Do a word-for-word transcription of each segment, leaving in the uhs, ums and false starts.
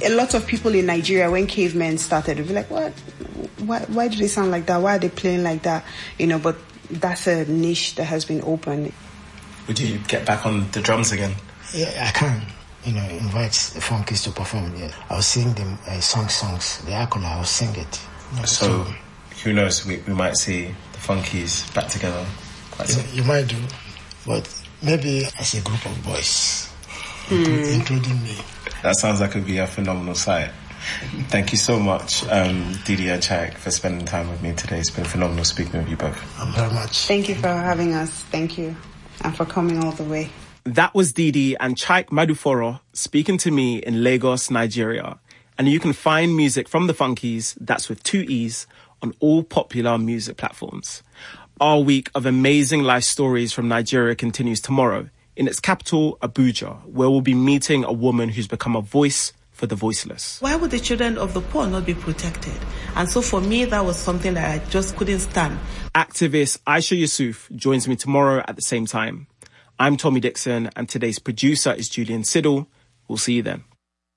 a lot of people in Nigeria, when cavemen started, would be like, what? Why, why do they sound like that? Why are they playing like that? You know, but that's a niche that has been opened. Would you get back on the drums again? Yeah, I can. You know, invite the Funkies to perform. Yeah. I'll sing them uh, song songs. The Acola, I'll sing it. You know, so, so, who knows? We, we might see the Funkies back together. Quite you, soon. You might do, but maybe as a group of boys, mm. including, including me. That sounds like it would be a phenomenal sight. Thank you so much, um, Didi and Chaik, for spending time with me today. It's been phenomenal speaking with you both. Thank you very much. Thank you for having us. Thank you. And for coming all the way. That was Didi and Chaik Maduforo speaking to me in Lagos, Nigeria. And you can find music from the Funkies, that's with two E's, on all popular music platforms. Our week of amazing life stories from Nigeria continues tomorrow in its capital, Abuja, where we'll be meeting a woman who's become a voice for the voiceless. Why would the children of the poor not be protected? And so for me, that was something that I just couldn't stand. Activist Aisha Yusuf joins me tomorrow at the same time. I'm Tommy Dixon, and today's producer is Julian Siddle. We'll see you then.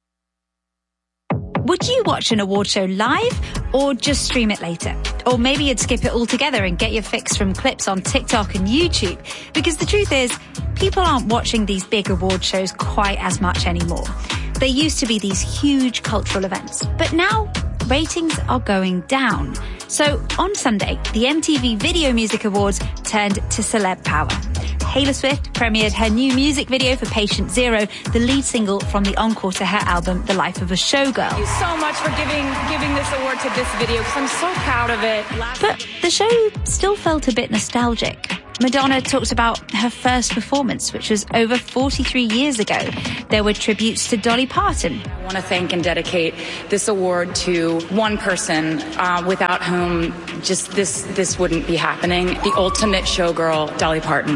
Would you watch an award show live or just stream it later? Or maybe you'd skip it altogether and get your fix from clips on TikTok and YouTube. Because the truth is, people aren't watching these big award shows quite as much anymore. They used to be these huge cultural events, but now ratings are going down. So on Sunday, the M T V Video Music Awards turned to celeb power. Taylor Swift premiered her new music video for Patient Zero, the lead single from the encore to her album, The Life of a Showgirl. Thank you so much for giving giving this award to this video, because I'm so proud of it. But the show still felt a bit nostalgic. Madonna talked about her first performance, which was over forty-three years ago. There were tributes to Dolly Parton. I want to thank and dedicate this award to one person uh, without whom just this this wouldn't be happening. The ultimate showgirl, Dolly Parton.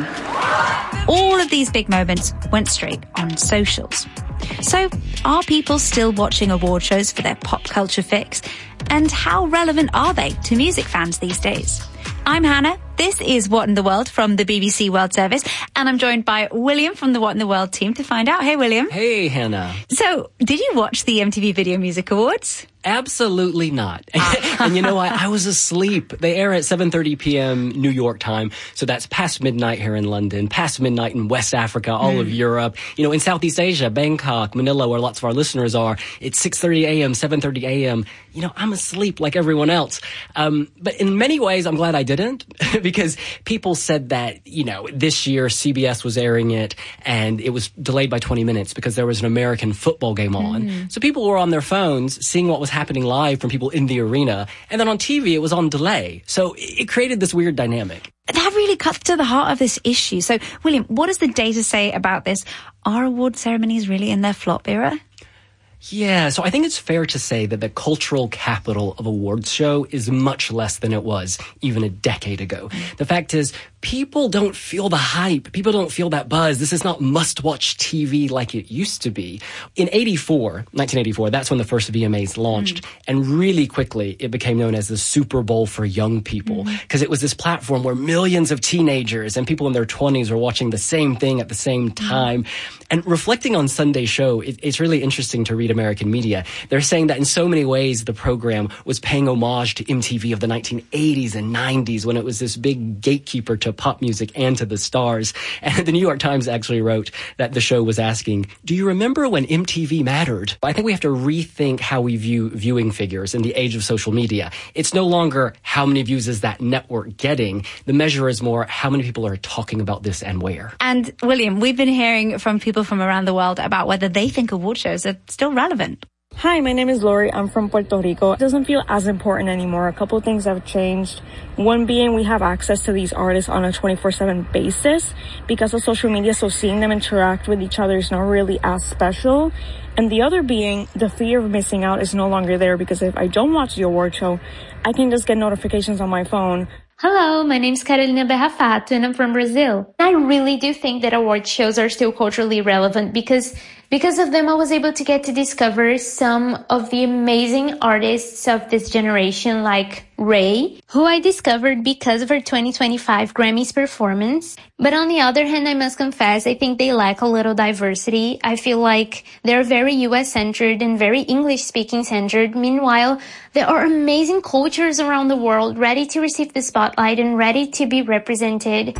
All of these big moments went straight on socials. So, are people still watching award shows for their pop culture fix? And how relevant are they to music fans these days? I'm Hannah. This is What in the World from the B B C World Service, and I'm joined by William from the What in the World team to find out. Hey, William. Hey, Hannah. So, did you watch the M T V Video Music Awards? Absolutely not. And you know what? I was asleep. They air at seven thirty p.m. New York time. So that's past midnight here in London, past midnight in West Africa, all mm. of Europe. You know, in Southeast Asia, Bangkok, Manila, where lots of our listeners are, it's six thirty a.m., seven thirty a.m. You know, I'm asleep like everyone else. Um, but in many ways, I'm glad I didn't because people said that, you know, this year C B S was airing it and it was delayed by twenty minutes because there was an American football game on. Mm. So people were on their phones seeing what was happening live from people in the arena. And then on T V, it was on delay. So it created this weird dynamic. That really cuts to the heart of this issue. So, William, what does the data say about this? Are award ceremonies really in their flop era? Yeah, so I think it's fair to say that the cultural capital of awards show is much less than it was even a decade ago. The fact is, people don't feel the hype. People don't feel that buzz. This is not must-watch T V like it used to be. In eighty-four, nineteen eighty-four, that's when the first V M As launched. Mm. And really quickly, it became known as the Super Bowl for young people. Because mm. it was this platform where millions of teenagers and people in their twenties were watching the same thing at the same time. Mm. And reflecting on Sunday's show, it, it's really interesting to read American media. They're saying that in so many ways, the program was paying homage to M T V of the nineteen eighties and nineties when it was this big gatekeeper to pop music and to the stars. And the New York Times actually wrote that the show was asking, do you remember when M T V mattered? I think we have to rethink how we view viewing figures in the age of social media. It's no longer how many views is that network getting. The measure is more how many people are talking about this and where. And William, we've been hearing from people from around the world about whether they think award shows are still relevant. Hi, my name is Lori. I'm from Puerto Rico. It doesn't feel as important anymore. A couple things have changed. One being we have access to these artists on a twenty-four seven basis because of social media, so seeing them interact with each other is not really as special. And the other being the fear of missing out is no longer there because if I don't watch the award show, I can just get notifications on my phone. Hello, my name's Carolina Bejafato and I'm from Brazil. I really do think that award shows are still culturally relevant because Because of them, I was able to get to discover some of the amazing artists of this generation, like Ray, who I discovered because of her twenty twenty-five Grammys performance. But on the other hand, I must confess, I think they lack a little diversity. I feel like they're very U S-centered and very English-speaking centered. Meanwhile, there are amazing cultures around the world ready to receive the spotlight and ready to be represented.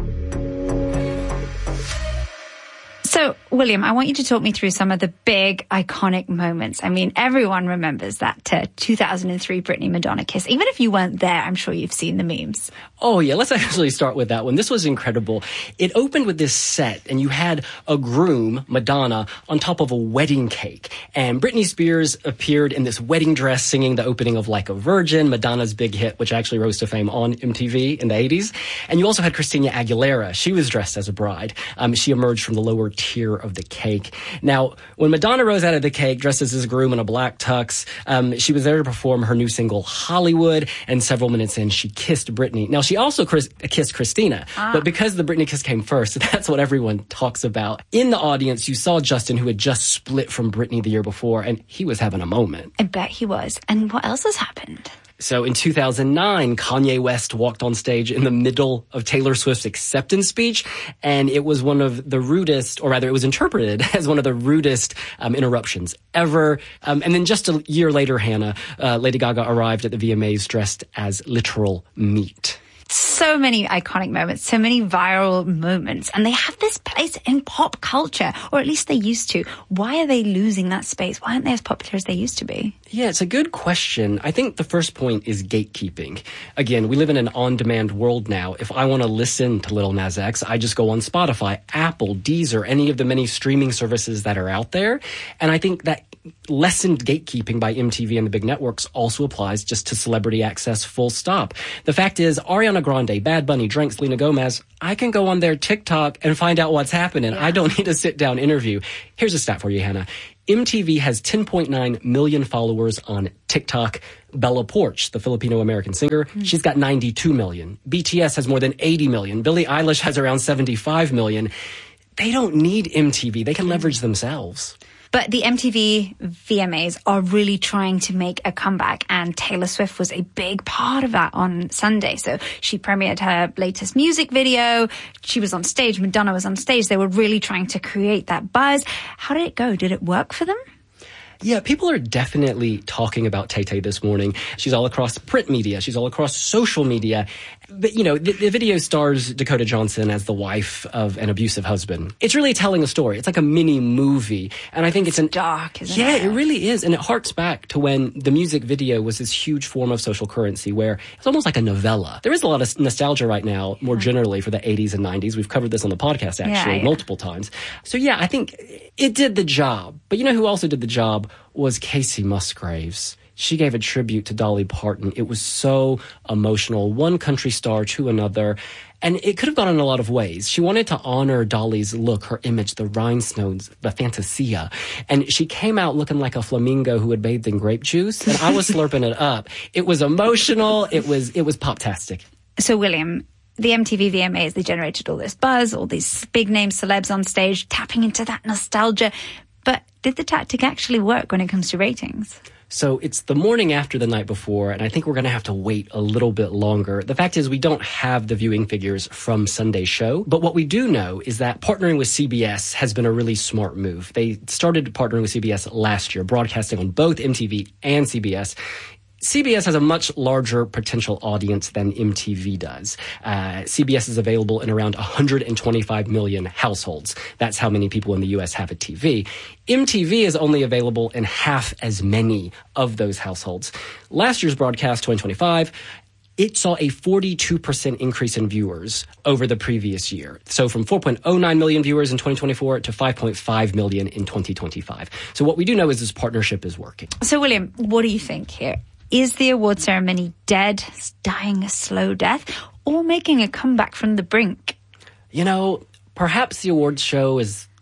So, William, I want you to talk me through some of the big, iconic moments. I mean, everyone remembers that uh, two thousand three Britney-Madonna kiss. Even if you weren't there, I'm sure you've seen the memes. Oh, yeah. Let's actually start with that one. This was incredible. It opened with this set, and you had a groom, Madonna, on top of a wedding cake. And Britney Spears appeared in this wedding dress singing the opening of Like a Virgin, Madonna's big hit, which actually rose to fame on M T V in the eighties. And you also had Christina Aguilera. She was dressed as a bride. Um, she emerged from the lower tier of the cake. Now, when Madonna rose out of the cake dressed as this groom in a black tux, um, she was there to perform her new single, Hollywood, and several minutes in, she kissed Britney. Now, she also Chris- kissed Christina, ah. but because the Britney kiss came first, that's what everyone talks about. In the audience, you saw Justin, who had just split from Britney the year before, and he was having a moment. I bet he was. And what else has happened? So in two thousand nine, Kanye West walked on stage in the middle of Taylor Swift's acceptance speech, and it was one of the rudest, or rather it was interpreted as one of the rudest um, interruptions ever. Um, and then just a year later, Hannah, uh, Lady Gaga arrived at the V M As dressed as literal meat. So many iconic moments, so many viral moments, and they have this place in pop culture, or at least they used to. Why are they losing that space? Why aren't they as popular as they used to be? Yeah, it's a good question. I think the first point is gatekeeping. Again, we live in an on-demand world now. If I want to listen to Lil Nas X, I just go on Spotify, Apple, Deezer, any of the many streaming services that are out there. And I think that lessened gatekeeping by M T V and the big networks also applies just to celebrity access, full stop. The fact is, Ariana Grande, Bad Bunny, Drake, Selena Gomez, I can go on their TikTok and find out what's happening. Yeah. I don't need a sit-down interview. Here's a stat for you, Hannah. M T V has ten point nine million followers on TikTok. Bella Poarch, the Filipino-American singer, mm. she's got ninety-two million. B T S has more than eighty million. Billie Eilish has around seventy-five million. They don't need M T V. They can leverage themselves. But the M T V V M As are really trying to make a comeback, and Taylor Swift was a big part of that on Sunday. So she premiered her latest music video. She was on stage. Madonna was on stage. They were really trying to create that buzz. How did it go? Did it work for them? Yeah, people are definitely talking about Tay-Tay this morning. She's all across print media. She's all across social media. But, you know, the, the video stars Dakota Johnson as the wife of an abusive husband. It's really telling a story. It's like a mini movie. And I think it's, it's an, dark, isn't yeah, it? Yeah, it really is. And it harks back to when the music video was this huge form of social currency where it's almost like a novella. There is a lot of nostalgia right now, more generally, for the eighties and nineties. We've covered this on the podcast, actually, yeah, yeah. multiple times. So, yeah, I think it did the job. But you know who also did the job? Was Kacey Musgraves. She gave a tribute to Dolly Parton. It was so emotional, one country star to another. And it could have gone in a lot of ways. She wanted to honor Dolly's look, her image, the rhinestones, the fantasia. And she came out looking like a flamingo who had bathed in grape juice. And I was slurping it up. It was emotional. It was, it was pop-tastic. So, William, the M T V V M As, they generated all this buzz, all these big-name celebs on stage, tapping into that nostalgia. But did the tactic actually work when it comes to ratings? So it's the morning after the night before, and I think we're going to have to wait a little bit longer. The fact is we don't have the viewing figures from Sunday's show, but what we do know is that partnering with C B S has been a really smart move. They started partnering with C B S last year, broadcasting on both M T V and C B S. C B S has a much larger potential audience than M T V does. Uh, C B S is available in around one hundred twenty-five million households. That's how many people in the U S have a T V. M T V is only available in half as many of those households. Last year's broadcast, twenty twenty-five, it saw a forty-two percent increase in viewers over the previous year. So from four point oh nine million viewers in twenty twenty-four to five point five million in twenty twenty-five. So what we do know is this partnership is working. So, William, what do you think here? Is the award ceremony dead, dying a slow death, or making a comeback from the brink? You know, perhaps the awards show is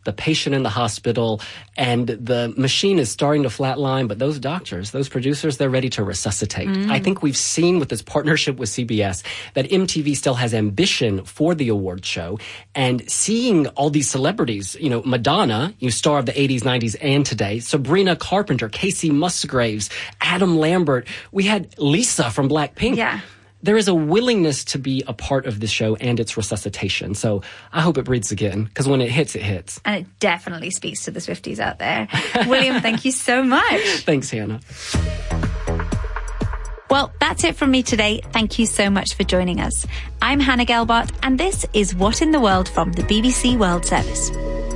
the patient in the hospital, and the machine is starting to flatline, but those doctors, those producers, they're ready to resuscitate. Mm. I think we've seen with this partnership with C B S that M T V still has ambition for the awards show, and seeing all these celebrities, you know, Madonna, you star of the eighties, nineties, and today, Sabrina Carpenter, Casey Musgraves, Adam Lambert, we had Lisa from Blackpink. Yeah. There is a willingness to be a part of the show and its resuscitation. So I hope it breathes again, because when it hits, it hits. And it definitely speaks to the Swifties out there. William, thank you so much. Thanks, Hannah. Well, that's it from me today. Thank you so much for joining us. I'm Hannah Gelbart, and this is What in the World from the B B C World Service.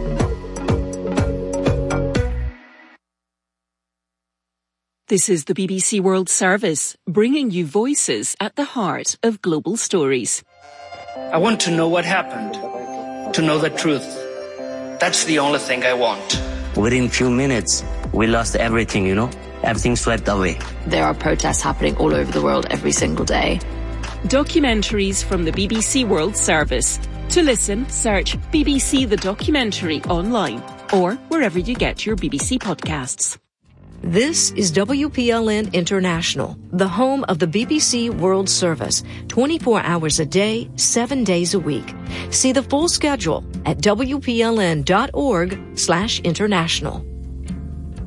This is the B B C World Service, bringing you voices at the heart of global stories. I want to know what happened, to know the truth. That's the only thing I want. Within few minutes, we lost everything, you know? Everything swept away. There are protests happening all over the world every single day. Documentaries from the B B C World Service. To listen, search B B C The Documentary online or wherever you get your B B C podcasts. This is W P L N International, the home of the B B C World Service, twenty-four hours a day, seven days a week. See the full schedule at W P L N dot org slash international.